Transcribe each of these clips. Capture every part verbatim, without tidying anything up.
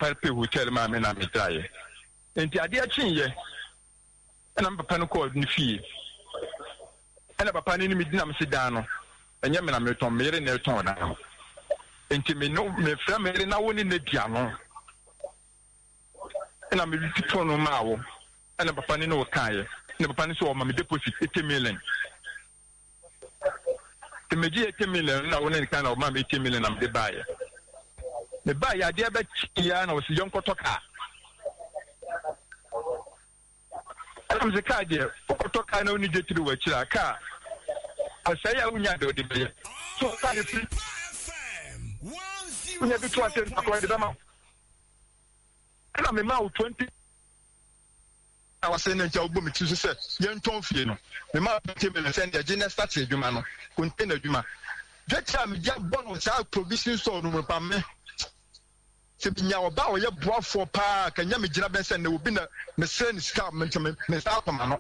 papa pe hotel ma me na me traye enti ade a chinye na papa no ko ni fie na papa ni mi dina me sidan no enye me na me ton mere na ton na enti me no me fra mere na woni na dia no na me tipo no ma wo na papa ni no kaye na papa ni so o ma me deposit eighty million te me ji eighty million na woni kan na o ma me eighty million na me buy me buy ya de ba ya na o si yonko toka am ze ka de o toka na oni de tiri wa kira ka asai ya unya de de so ka de free unya bi to asen akwa de dama na me ma o twenty I was saying that you'll be to say, young Tom Fieno, the man came and send the general statue, Jumano, container Juma. That time, Jack Bon was out provision store no me. Sipping your bow, your brought for park, and Yammy Jabez, and there will be a same scarment to Miss Alpamano.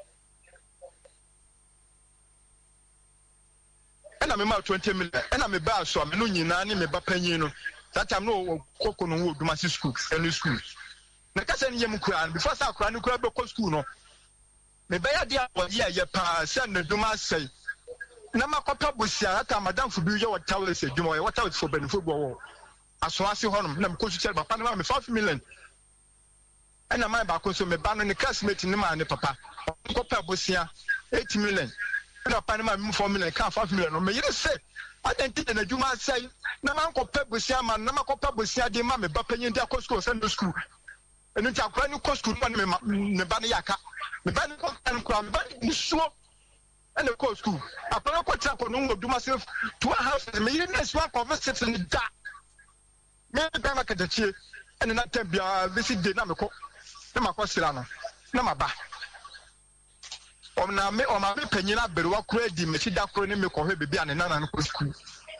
And I'm about twenty million, and I'm about so I'm no Nani, me Bapenino. That I'm no coconut wood, my school, any school. Na kasa ni yem kura before sa kura ni kura be ko school no me be ya dia wo ye ye pa send na duma sei na makota bosia ata madam fu bi ye wo tawle se duma ye what out for benefit bo aso ase honum na me ko su chere papa na me five million ana mai ba ko so me ba no ni classmate ni ma ni papa ko pa bosia eight million na papa na me four million ka five million no me yire se identity na duma sei na man ko pa bosia ma na makota bosia de ma me ba panyin dia ko school send school enu ti akwa ni ko school ma me ba ne yaka me ba ne ko an kwa me ba ni so ene ko school apara ko tra ko no nduma se two houses me yiri na so conversate ni da me ba ma kadachie ene na tambia visit day na me ko na ma ko sira no na ma ba o na me o ma me panyina berewa kura di me ti da kura ni me ko hwe bebi ane na na ko school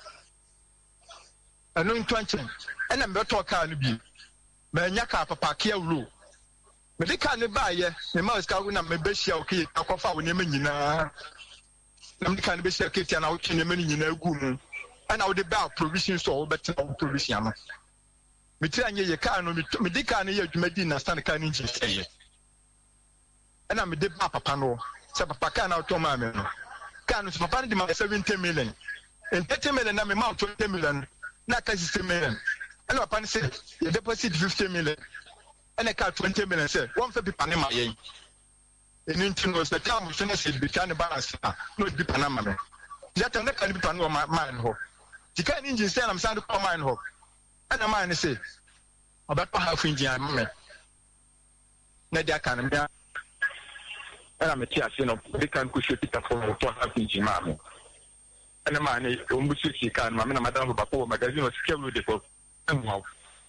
enu ntwanche ene me to ka no bi me nyaka papa kia ru me de ka ne ba ye me ma ska wu na me be hia okay akofa wo ne ma nyina na me ka ne be hia ketia na wo twene ma nyina gu mu ana wo de ba provision so wo beti na provision no me ti anye ye ka no me de ka ne ye adwumadi na stand ka ne nji seye ana me de ba papa no se papa ka na to ma me no ka no se papa ne de ma seventy million and thirty million na me ma twenty million na ka sixty million. And upon say you deposit fifty million and a car twenty million say one for people in my yen. In internet the time we finish it between the balance no be Panama. That I'm not going to be on my mind ho. You can't engine say I'm sound to come mine ho. And a man say about half engine man. Nadia can be and I'm a teacher, you know, they can push it for half engine mammy. And a man is almost sixty can, Mamma Madame Bapo magazine was killed with the and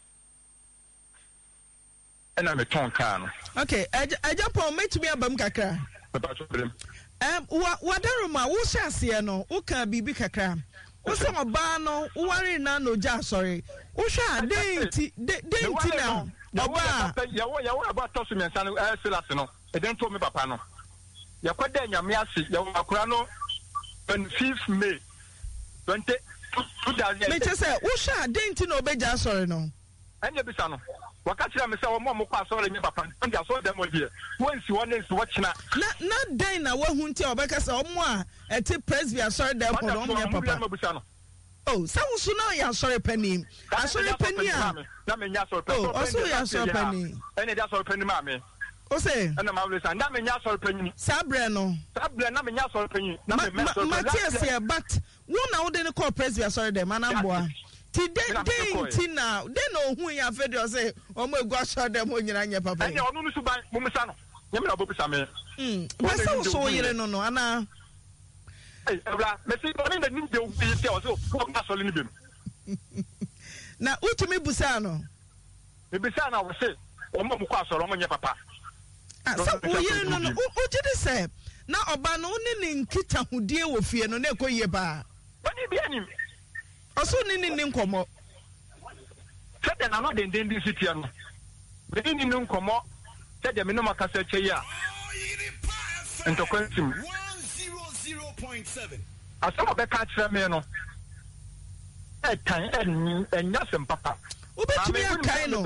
I'm a ton can. Okay, I jump on me to be a bum kakra. Um, what the room, who shall see no, who can be big kakra? What's some bano, who are none no jar, sorry. Who shall dainty, dainty now? No, you about tossing me and son, I don't tell me, Papa. No, you're quite then, your miasi, your macrano, and fifth May twenty. Me just say, who shall dainty no be just sorry no. And you be son. What catch them say, Mamma, sorry, me papa, and I saw them here. Once you want to watch now. Not Dana, what won't tell because or more a tip press via sorry, them for papa. Oh, some sooner, you sorry, penny. I saw a penny. Oh, also, you saw a penny. And it just penny, mammy. O say, and I'm always and I'm a yasol penny. Sabreno, Sabreno, I'm a yasol penny. Matthias here, but one now didn't call press via sorry, them, and I'm boy. Today, Tina, they know who you have fed you say, oh my gosh, them when you're on your papa. And you're not to buy Mumusano. You know, Bobby. Hm, what's also you don't know, Anna? Hey, Messi, I mean, the new details of gasoline. Now, who to me, Busano? The Busano will say, oh, Mukas or Romania papa. So, you know, what did they say? Now, Obano, Nin Kita who deal with fear no Neko Yeba. What do you be any? Also, Nin Como. Said that I'm not in the city. The Indian Como said the minimum cassette ya. And to question one hundred point seven. I saw the catch them, you know. At time and Yassam Papa. Who bet me a kind of